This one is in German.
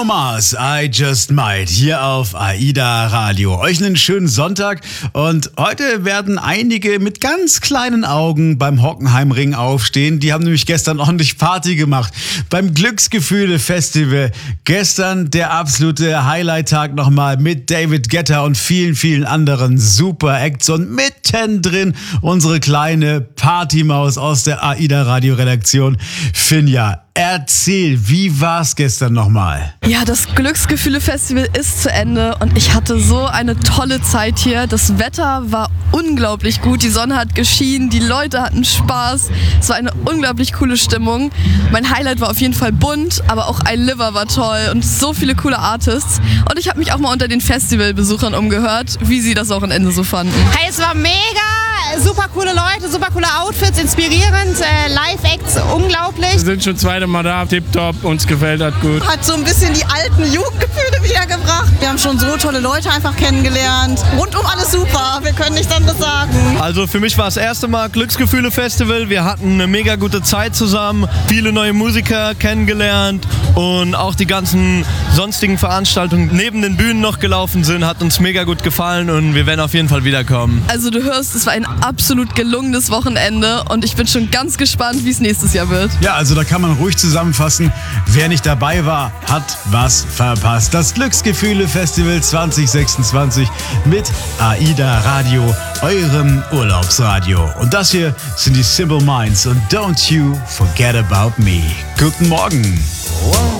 Bruno Mars, I Just Might, hier auf AIDA Radio. Euch einen schönen Sonntag und heute werden einige mit ganz kleinen Augen beim Hockenheimring aufstehen. Die haben nämlich gestern ordentlich Party gemacht beim Glücksgefühle-Festival. Gestern der absolute Highlight-Tag nochmal mit David Guetta und vielen, vielen anderen Super-Acts und mittendrin unsere kleine Partymaus aus der AIDA Radio-Redaktion, Finja. Erzähl, wie war's gestern nochmal? Ja, das Glücksgefühle-Festival ist zu Ende und ich hatte so eine tolle Zeit hier. Das Wetter war unglaublich gut, die Sonne hat geschienen, die Leute hatten Spaß. Es war eine unglaublich coole Stimmung. Mein Highlight war auf jeden Fall bunt, aber auch iLiver war toll und so viele coole Artists. Und ich habe mich auch mal unter den Festivalbesuchern umgehört, wie sie das Wochenende so fanden. Hey, es war mega! Super coole Leute, super coole Outfits, inspirierend, Live-Acts, unglaublich. Wir sind schon zweite Mal da, tipptopp, uns gefällt das gut. Hat so ein bisschen die alten Jugendgefühle wiedergebracht. Wir haben schon so tolle Leute einfach kennengelernt. Rundum alles super, wir können nichts anderes sagen. Also für mich war es das erste Mal Glücksgefühle-Festival. Wir hatten eine mega gute Zeit zusammen, viele neue Musiker kennengelernt und auch die ganzen sonstigen Veranstaltungen neben den Bühnen noch gelaufen sind, hat uns mega gut gefallen und wir werden auf jeden Fall wiederkommen. Also du hörst, es war ein absolut gelungenes Wochenende und ich bin schon ganz gespannt, wie es nächstes Jahr wird. Ja, also da kann man ruhig zusammenfassen, wer nicht dabei war, hat was verpasst. Das Glücksgefühle-Festival 2026 mit AIDA Radio, eurem Urlaubsradio. Und das hier sind die Simple Minds und Don't You Forget About Me. Guten Morgen. One